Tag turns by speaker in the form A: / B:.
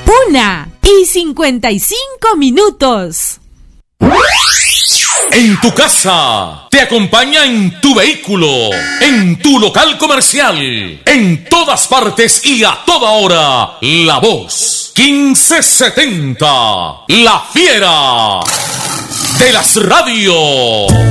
A: 1:55.
B: En tu casa, te acompaña en tu vehículo, en tu local comercial, en todas partes y a toda hora. La Voz 1570, la fiera de las radios.